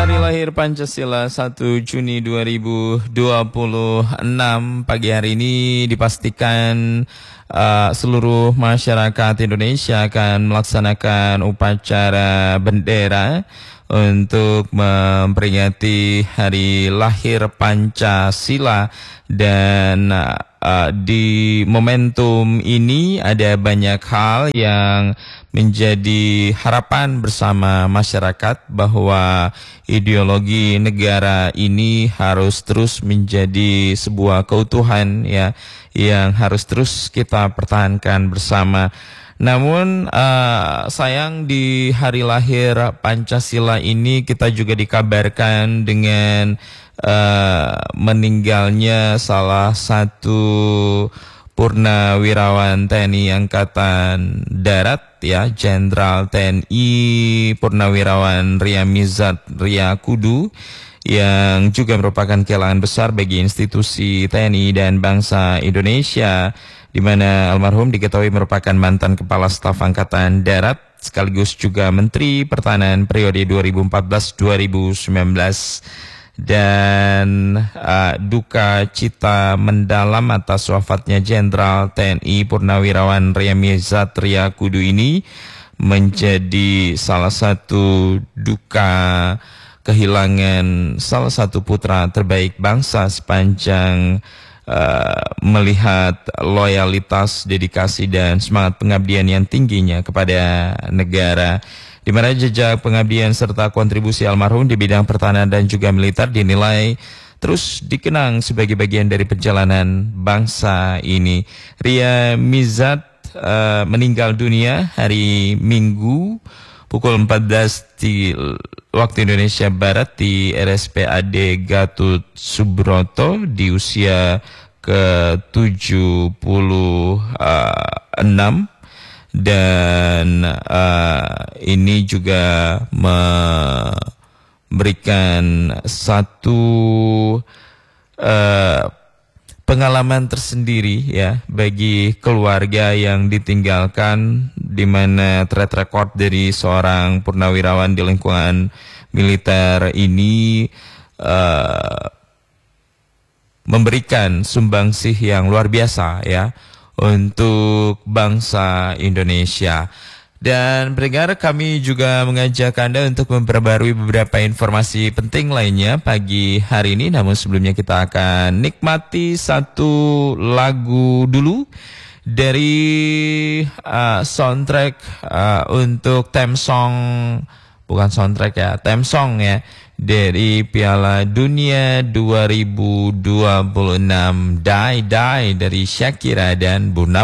Hari lahir Pancasila 1 Juni 2026. Pagi hari ini dipastikan seluruh masyarakat Indonesia akan melaksanakan upacara bendera untuk memperingati hari lahir Pancasila. Dan di momentum ini ada banyak hal yang menjadi harapan bersama masyarakat bahwa ideologi negara ini harus terus menjadi sebuah keutuhan ya, yang harus terus kita pertahankan bersama. Namun sayang di hari lahir Pancasila ini kita juga dikabarkan dengan meninggalnya salah satu Purnawirawan TNI Angkatan Darat ya, Jenderal TNI Purnawirawan Ria Mizat Ria Kudu, yang juga merupakan kehilangan besar bagi institusi TNI dan bangsa Indonesia, di mana almarhum diketahui merupakan mantan Kepala Staf Angkatan Darat sekaligus juga Menteri Pertahanan periode 2014-2019. Dan duka cita mendalam atas wafatnya Jenderal TNI Purnawirawan Ria Mizat Ria Kudu ini menjadi salah satu duka kehilangan salah satu putra terbaik bangsa sepanjang melihat loyalitas, dedikasi dan semangat pengabdian yang tingginya kepada negara, di mana jejak pengabdian serta kontribusi almarhum di bidang pertahanan dan juga militer dinilai terus dikenang sebagai bagian dari perjalanan bangsa ini. Ria Mizat meninggal dunia hari Minggu pukul 14 di waktu Indonesia Barat di RSPAD Gatot Subroto di usia ke-76. Dan ini juga memberikan satu pengalaman tersendiri ya bagi keluarga yang ditinggalkan, di mana track record dari seorang purnawirawan di lingkungan militer ini memberikan sumbangsih yang luar biasa ya untuk bangsa Indonesia. Dan pendengar, kami juga mengajak Anda untuk memperbarui beberapa informasi penting lainnya pagi hari ini. Namun sebelumnya kita akan nikmati satu lagu dulu dari soundtrack untuk theme song, bukan soundtrack ya, theme song ya, dari Piala Dunia 2026, Die Die dari Shakira dan Buna